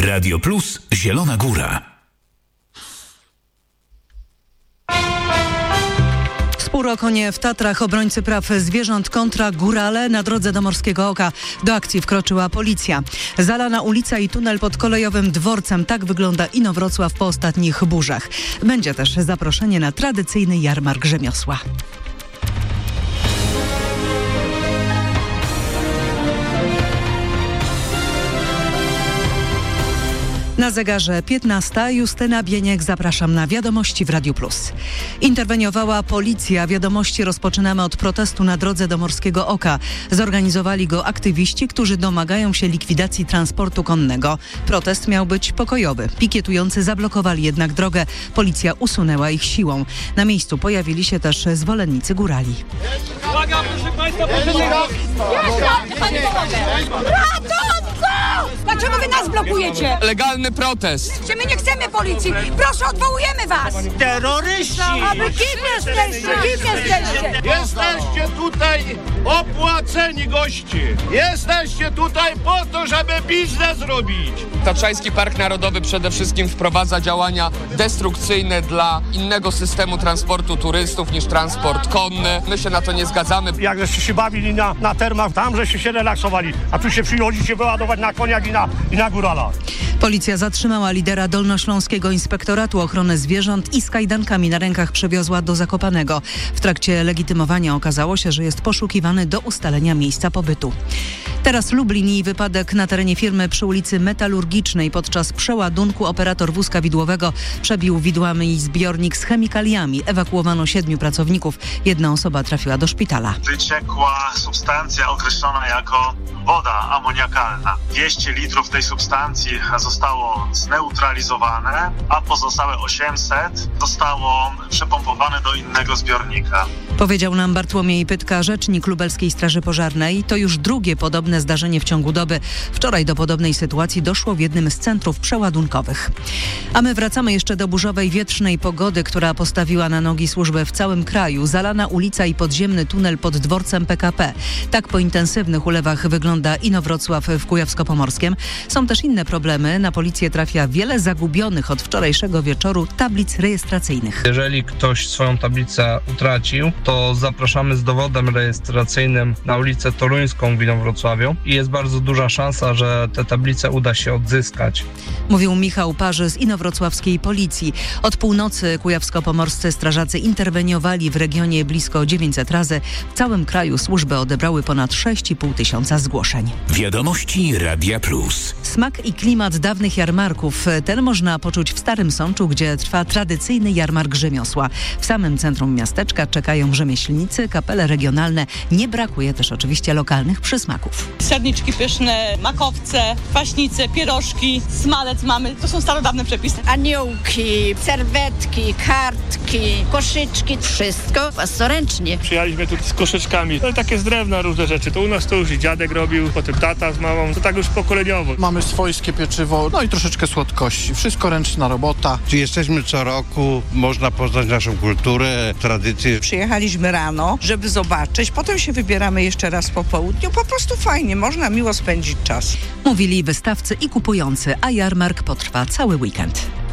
Radio Plus Zielona Góra. Spór o konie w Tatrach. Obrońcy praw zwierząt kontra górale na drodze do Morskiego Oka. Do akcji wkroczyła policja. Zalana ulica i tunel pod kolejowym dworcem. Tak wygląda Inowrocław po ostatnich burzach. Będzie też zaproszenie na tradycyjny jarmark rzemiosła. Na zegarze 15. Justyna Bieniek, zapraszam na Wiadomości w Radiu Plus. Interweniowała policja. Wiadomości rozpoczynamy od protestu na drodze do Morskiego Oka. Zorganizowali go aktywiści, którzy domagają się likwidacji transportu konnego. Protest miał być pokojowy. Pikietujący zablokowali jednak drogę. Policja usunęła ich siłą. Na miejscu pojawili się też zwolennicy górali. Uwaga, proszę Państwa, proszę nie robić! Dlaczego wy nas blokujecie? Legalny protest. Czy my nie chcemy policji? Proszę, odwołujemy was! Terroryści! A wy kim jesteście? Kim jesteście? Jesteście tutaj opłaceni goście. Jesteście tutaj po to, żeby biznes robić. Tatrzański Park Narodowy przede wszystkim wprowadza działania destrukcyjne dla innego systemu transportu turystów niż transport konny. My się na to nie zgadzamy. Jak żeście się bawili na termach, tam żeście się relaksowali, a tu się przychodzicie wyładować na koniach i na górala. Policja zatrzymała lidera Dolnośląskiego Inspektoratu Ochrony Zwierząt i z kajdankami na rękach przewiozła do Zakopanego. W trakcie legitymowania okazało się, że jest poszukiwany do ustalenia miejsca pobytu. Teraz Lublin i wypadek na terenie firmy przy ulicy Metalurgicznej. Podczas przeładunku operator wózka widłowego przebił widłami zbiornik z chemikaliami. Ewakuowano 7 pracowników. Jedna osoba trafiła do szpitala. Wyciekła substancja określona jako woda amoniakalna. 200 litrów tej substancji zostało zneutralizowane, a pozostałe 800 zostało przepompowane do innego zbiornika. Powiedział nam Bartłomiej Pytka, rzecznik Lubelskiej Straży Pożarnej. To już drugie podobne zdarzenie w ciągu doby. Wczoraj do podobnej sytuacji doszło w jednym z centrów przeładunkowych. A my wracamy jeszcze do burzowej, wietrznej pogody, która postawiła na nogi służbę w całym kraju. Zalana ulica i podziemny tunel pod dworcem PKP. Tak po intensywnych ulewach wygląda Inowrocław w Kujawsko-Pomorskiem. Są też inne problemy. Na policję trafia wiele zagubionych od wczorajszego wieczoru tablic rejestracyjnych. Jeżeli ktoś swoją tablicę utracił, to zapraszamy z dowodem rejestracyjnym na ulicę Toruńską w Inowrocławiu i jest bardzo duża szansa, że tę tablicę uda się odzyskać. Mówił Michał Parzy z inowrocławskiej policji. Od północy kujawsko-pomorscy strażacy interweniowali w regionie blisko 900 razy. W całym kraju służby odebrały ponad 6,5 tysiąca zgłoszeń. Wiadomości Radia Plus. Smak i klimat dawnych jarmarków. Ten można poczuć w Starym Sączu, gdzie trwa tradycyjny jarmark rzemiosła. W samym centrum miasteczka czekają rzemieślnicy, kapele regionalne. Nie brakuje też oczywiście lokalnych przysmaków. Serniczki pyszne, makowce, kwaśnice, pierożki, smalec mamy. To są starodawne przepisy. Aniołki, serwetki, kartki, koszyczki. Wszystko własnoręcznie. Przyjechaliśmy tu z koszyczkami, ale takie z drewna różne rzeczy. To u nas to już i dziadek robił, potem tata z mamą. To tak już pokoleniowo. Mamy swojskie pieczywo, no i troszeczkę słodkości. Wszystko ręczna robota. Jesteśmy co roku, można poznać naszą kulturę, tradycję. Przyjechaliśmy rano, żeby zobaczyć, potem się wybieramy jeszcze raz po południu. Po prostu fajnie, można miło spędzić czas. Mówili wystawcy i kupujący, a jarmark potrwa cały weekend.